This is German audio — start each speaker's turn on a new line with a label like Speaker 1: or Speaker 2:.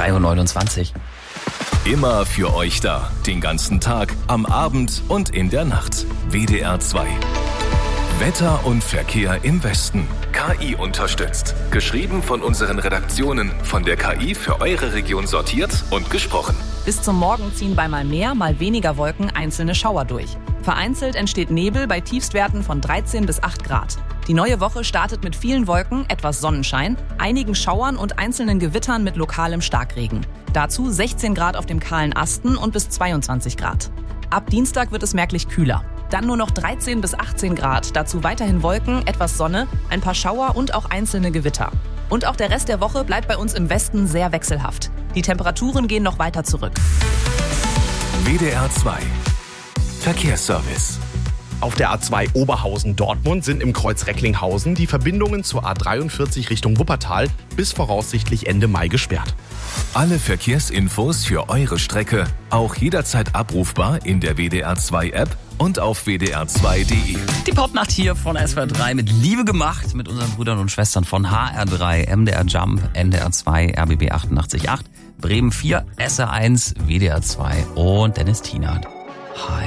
Speaker 1: 3:29 Uhr.
Speaker 2: Immer für euch da. Den ganzen Tag, am Abend und in der Nacht. WDR 2. Wetter und Verkehr im Westen. KI unterstützt. Geschrieben von unseren Redaktionen. Von der KI für eure Region sortiert und gesprochen.
Speaker 3: Bis zum Morgen ziehen bei mal mehr, mal weniger Wolken einzelne Schauer durch. Vereinzelt entsteht Nebel bei Tiefstwerten von 13 bis 8 Grad. Die neue Woche startet mit vielen Wolken, etwas Sonnenschein, einigen Schauern und einzelnen Gewittern mit lokalem Starkregen. Dazu 16 Grad auf dem kahlen Asten und bis 22 Grad. Ab Dienstag wird es merklich kühler. Dann nur noch 13 bis 18 Grad, dazu weiterhin Wolken, etwas Sonne, ein paar Schauer und auch einzelne Gewitter. Und auch der Rest der Woche bleibt bei uns im Westen sehr wechselhaft. Die Temperaturen gehen noch weiter zurück.
Speaker 2: WDR 2. Verkehrsservice.
Speaker 4: Auf der A2 Oberhausen-Dortmund sind im Kreuz Recklinghausen die Verbindungen zur A43 Richtung Wuppertal bis voraussichtlich Ende Mai gesperrt.
Speaker 2: Alle Verkehrsinfos für eure Strecke auch jederzeit abrufbar in der WDR 2 App und auf wdr2.de.
Speaker 1: Die Popnacht hier von SWR 3 mit Liebe gemacht mit unseren Brüdern und Schwestern von HR3, MDR Jump, NDR 2, RBB 88.8, Bremen 4, SR1, WDR 2 und Dennis Tienert. Hi.